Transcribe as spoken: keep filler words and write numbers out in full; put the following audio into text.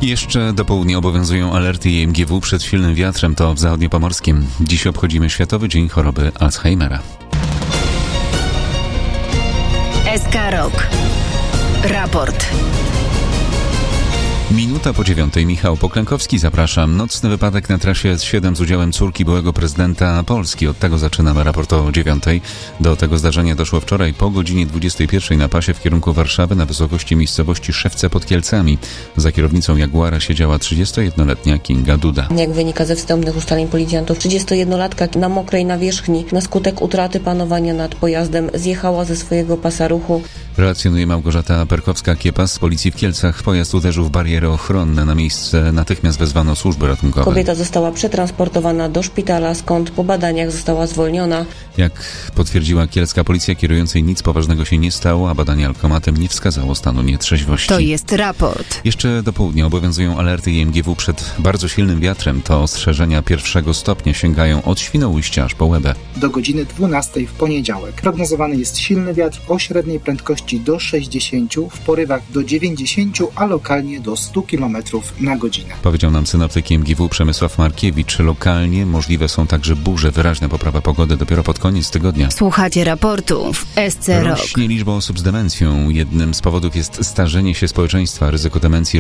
Jeszcze do południa obowiązują alerty I M G W przed silnym wiatrem, to w zachodniopomorskim. Dziś obchodzimy Światowy Dzień Choroby Alzheimera. S K Rok. Raport. Minuta po dziewiątej. Michał Poklękowski, zapraszam. Nocny wypadek na trasie S siedem z udziałem córki byłego prezydenta Polski. Od tego zaczynamy raport o dziewiątej. Do tego zdarzenia doszło wczoraj po godzinie dwudziestej pierwszej na pasie w kierunku Warszawy na wysokości miejscowości Szewce pod Kielcami. Za kierownicą Jaguara siedziała trzydziestojednoletnia Kinga Duda. Jak wynika ze wstępnych ustaleń policjantów, trzydziestojednolatka na mokrej nawierzchni na skutek utraty panowania nad pojazdem zjechała ze swojego pasa ruchu. Relacjonuje Małgorzata Perkowska-Kiepas z policji w Kielcach. Pojazd uderzył w bariery ochronne. Na miejsce natychmiast wezwano służby ratunkowe. Kobieta została przetransportowana do szpitala, skąd po badaniach została zwolniona. Jak potwierdziła kielska policja, kierującej nic poważnego się nie stało, a badanie alkomatem nie wskazało stanu nietrzeźwości. To jest raport. Jeszcze do południa obowiązują alerty I M G W przed bardzo silnym wiatrem. To ostrzeżenia pierwszego stopnia sięgają od Świnoujścia aż po Łebę. Do godziny dwunastej w poniedziałek prognozowany jest silny wiatr o średniej prędkości do sześćdziesięciu, w porywach do dziewięćdziesięciu, a lokalnie do stu kilometrów na godzinę. Powiedział nam synoptyk I M G W Przemysław Markiewicz. Lokalnie możliwe są także burze. Wyraźna poprawa pogody dopiero pod koniec tygodnia. Słuchacie raportu w S C Rok. Rośnie liczba osób z demencją. Jednym z powodów jest starzenie się społeczeństwa. Ryzyko demencji